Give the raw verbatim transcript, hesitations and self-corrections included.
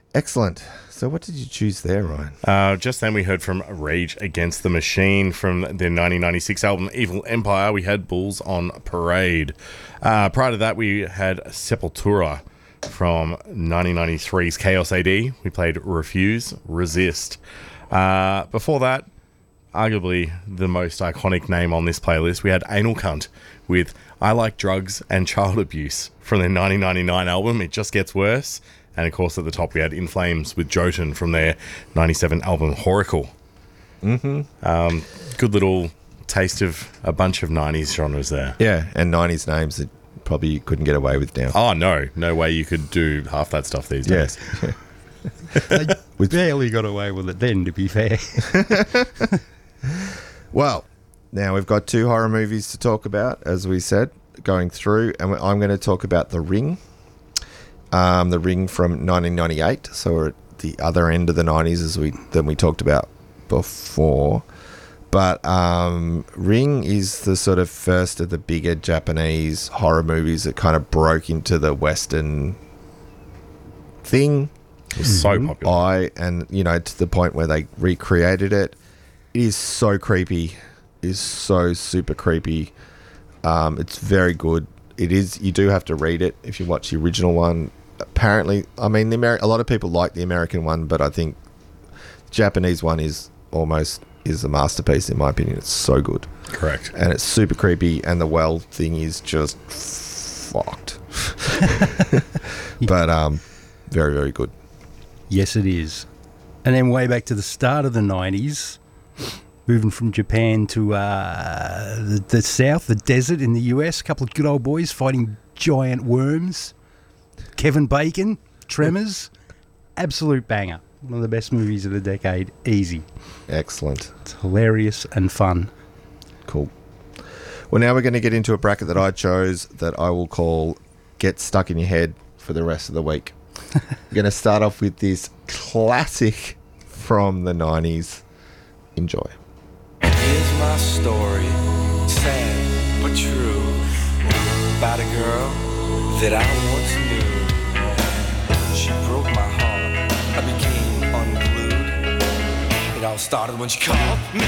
Excellent. So what did you choose there, Ryan? Uh, just then we heard from Rage Against the Machine from their nineteen ninety-six album Evil Empire. We had Bulls on Parade. Uh, prior to that, we had Sepultura from nineteen ninety-three's Chaos A D. We played Refuse, Resist. Uh, before that, arguably the most iconic name on this playlist, we had Anal Cunt with I Like Drugs and Child Abuse from their nineteen ninety-nine album It Just Gets Worse. And of course, at the top, we had In Flames with Jotun from their ninety-seven album Horacle. Mm-hmm. Um, good little taste of a bunch of nineties genres there. Yeah, and nineties names that probably you couldn't get away with now. Oh, no. No way you could do half that stuff these days. Yes. They barely got away with it then, to be fair. Well, now we've got two horror movies to talk about, as we said, going through. And I'm going to talk about The Ring. Um, The Ring from nineteen ninety-eight, so we're at the other end of the nineties as we than we talked about before. But um, Ring is the sort of first of the bigger Japanese horror movies that kind of broke into the Western thing. It was so popular. I and you know to the point where they recreated it. It is so creepy. It is so super creepy. Um, it's very good. It is. You do have to read it if you watch the original one. Apparently, I mean, the Ameri- a lot of people like the American one, but I think the Japanese one is almost is a masterpiece in my opinion. It's so good. Correct. And it's super creepy, and the well thing is just fucked. But um, very, very good. Yes, it is. And then way back to the start of the nineties, moving from Japan to uh, the, the south, the desert in the U S, a couple of good old boys fighting giant worms. Kevin Bacon, Tremors, absolute banger. One of the best movies of the decade, easy. Excellent. It's hilarious and fun. Cool. Well, now we're going to get into a bracket that I chose that I will call Get Stuck in Your Head for the rest of the week. We're going to start off with this classic from the nineties. Enjoy. Here's my story, sad but true, about a girl that I once knew. She broke my heart, I became unglued. It all started when she called me